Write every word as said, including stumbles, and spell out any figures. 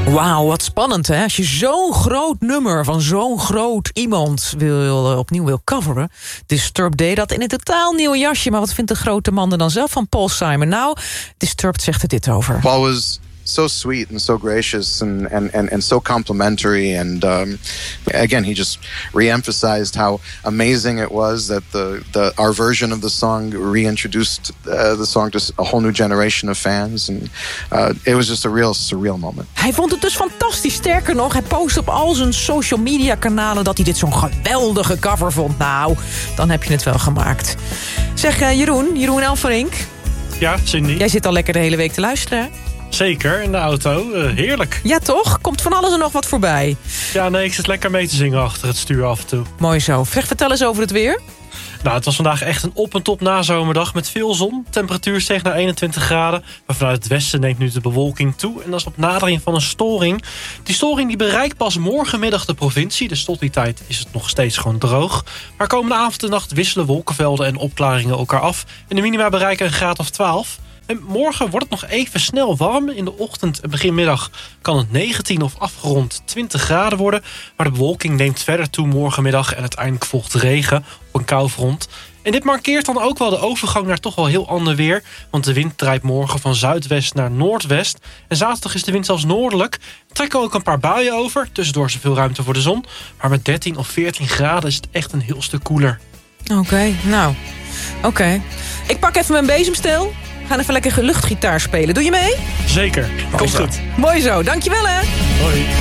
Wauw, wat spannend, hè? Als je zo'n groot nummer van zo'n groot iemand wil, uh, opnieuw wil coveren. Disturbed deed dat in een totaal nieuw jasje. Maar wat vindt de grote man er dan zelf van Paul Simon? Nou, Disturbed zegt er dit over. Paul was so sweet and so gracious and, and, and, and so complimentary. And um, again, he just re-emphasized how amazing it was that the, the our version of the song reintroduced uh, the song to a whole new generation of fans. And uh, it was just a real surreal moment. Hij vond het dus fantastisch. Sterker nog, hij post op al zijn social media kanalen dat hij dit zo'n geweldige cover vond. Nou, dan heb je het wel gemaakt. Zeg uh, Jeroen, Jeroen Elverink. Ja, Cindy. Jij zit al lekker de hele week te luisteren, hè? Zeker, in de auto. Uh, heerlijk. Ja, toch? Komt van alles en nog wat voorbij. Ja, nee, ik zit lekker mee te zingen achter het stuur af en toe. Mooi zo. Zeg, vertel eens over het weer. Nou, het was vandaag echt een op- en top nazomerdag met veel zon. Temperatuur steeg naar eenentwintig graden. Maar vanuit het westen neemt nu de bewolking toe. En dat is op nadering van een storing. Die storing die bereikt pas morgenmiddag de provincie. Dus tot die tijd is het nog steeds gewoon droog. Maar komende avond en nacht wisselen wolkenvelden en opklaringen elkaar af. En de minima bereiken een graad of twaalf. En morgen wordt het nog even snel warm. In de ochtend en beginmiddag kan het negentien of afgerond twintig graden worden. Maar de bewolking neemt verder toe morgenmiddag. En uiteindelijk volgt regen op een koufront. En dit markeert dan ook wel de overgang naar toch wel heel ander weer. Want de wind draait morgen van zuidwest naar noordwest. En zaterdag is de wind zelfs noordelijk. Er trekken ook een paar buien over. Tussendoor is er veel ruimte voor de zon. Maar met dertien of veertien graden is het echt een heel stuk koeler. Oké, okay, nou. Oké. Okay. Ik pak even mijn bezemsteel. We gaan even lekker luchtgitaar spelen. Doe je mee? Zeker. Komt goed. Mooi zo. Dankjewel, hè. Hoi.